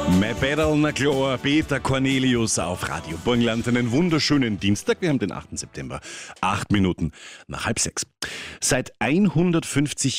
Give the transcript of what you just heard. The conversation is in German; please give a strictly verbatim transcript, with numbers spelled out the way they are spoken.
Mein Peterl, klar, Peter Cornelius auf Radio Burgenland. Einen wunderschönen Dienstag. Wir haben den achten September. Acht Minuten nach halb sechs. Seit hundertfünfzig